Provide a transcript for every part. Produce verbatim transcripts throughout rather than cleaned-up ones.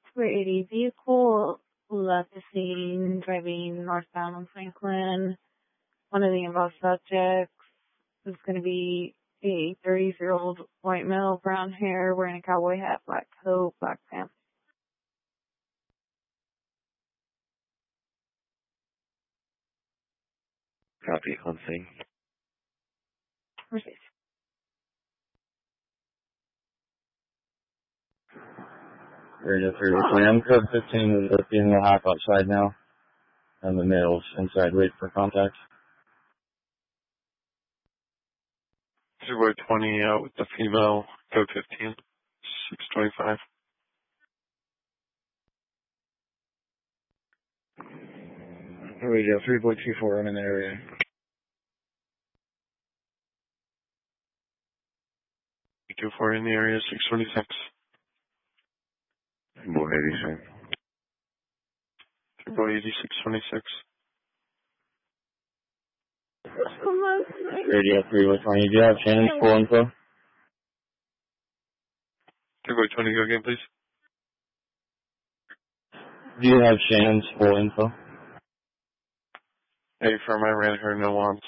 Super eighty vehicle left the scene driving northbound on Franklin. One of the involved subjects is going to be a thirty-year-old white male, brown hair, wearing a cowboy hat, black coat, black pants. Copy, on scene. Received. Radio three, I'm code fifteen is in the hop outside now. And the male's inside, wait for contact. Zero twenty out with the female, code fifteen, six twenty-five. Radio three point two four, I'm in the area. two four in the area, six twenty-six. Boy eighty-six. Boy eighty-six twenty-six. Radio three point twenty, do you have Shannon's full info? Boy twenty, go again, please. Do you have Shannon's full info? Hey, firm, I ran her no wants.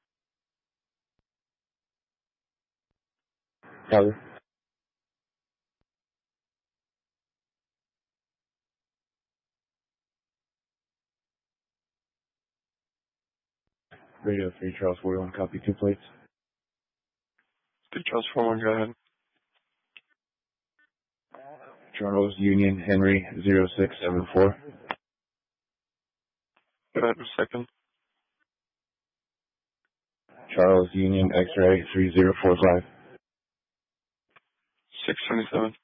Copy. Radio three, Charles forty-one, copy two plates. Good, Charles forty-one, go ahead. Charles Union Henry zero six seven four. Go ahead, a second. Charles Union X-ray three zero four five. six twenty-seven.